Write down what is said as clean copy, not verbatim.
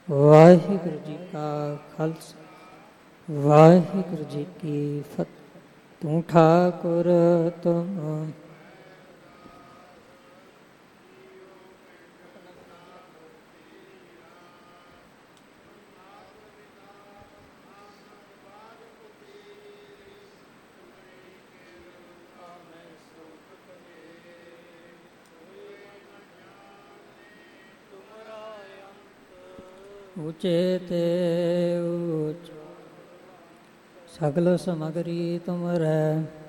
ਵਾਹਿਗੁਰੂ ਜੀ ਕਾ ਖਾਲਸਾ ਵਾਹਿਗੁਰੂ ਜੀ ਕੀ ਫਤਿਹ। ਤੂੰ ਠਾਕੁਰ ਤੁਮ ਉੱਚੇ ਤੇ ਉੱਚ ਸਗਲ ਸਮਗਰੀ ਤੁਮਰੈ